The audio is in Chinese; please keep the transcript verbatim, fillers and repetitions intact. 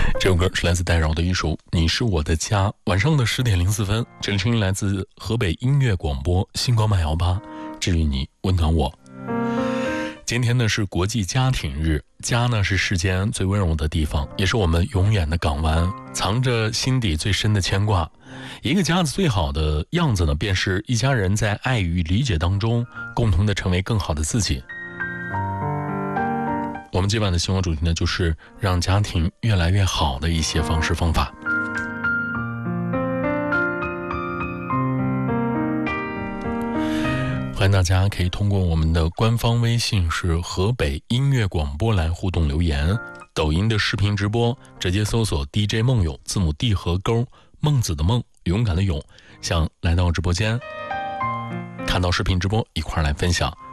这首歌是来自戴娆的一首《你是我的家》。晚上的十点零四分，这里声音来自河北音乐广播星光慢摇吧，治愈你，温暖我。今天呢是国际家庭日，家呢是世间最温柔的地方，也是我们永远的港湾，藏着心底最深的牵挂。一个家子最好的样子呢，便是一家人在爱与理解当中，共同的成为更好的自己。我们今晚的新闻主题呢，就是让家庭越来越好的一些方式方法。欢迎大家可以通过我们的官方微信是河北音乐广播来互动留言，抖音的视频直播直接搜索 D J 梦勇，字母 D 和勾，孟子的孟，勇敢的勇，想来到直播间看到视频直播一块来分享。